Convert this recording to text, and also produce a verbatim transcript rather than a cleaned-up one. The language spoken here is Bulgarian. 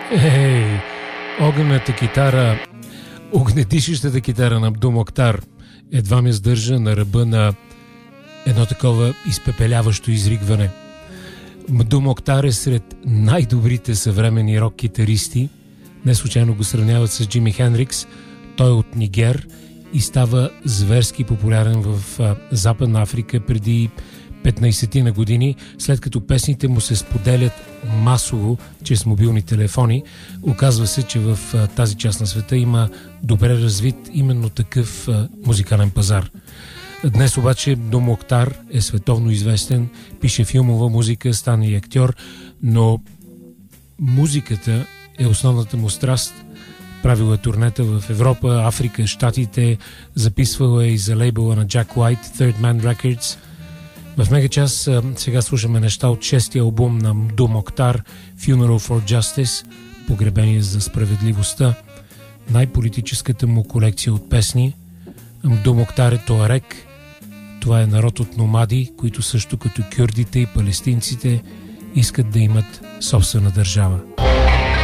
Ей, огнената китара, огнедишещата китара на Абдул Моктар едва ме сдържа на ръба на едно такова изпепеляващо изригване. Абдул Моктар е сред най-добрите съвременни рок-китаристи. Не случайно го сравняват с Джими Хендрикс. Той е от Нигер и става зверски популярен в а, Западна Африка преди петнайсет на години, след като песните му се споделят масово чрез мобилни телефони. Оказва се, че в а, тази част на света има добре развит именно такъв а, музикален пазар. Днес обаче Абдул Моктар е световно известен, пише филмова музика, стана и актьор, но музиката е основната му страст. Правил е турнета в Европа, Африка, Щатите, записвал е и за лейбъла на Jack White, Third Man Records. В Мегачас сега слушаме неща от шестия албум на Абдул Моктар, Funeral for Justice, Погребение за справедливостта, най-политическата му колекция от песни. Абдул Моктар е туарек. Това е народ от номади, които също като кюрдите и палестинците искат да имат собствена държава.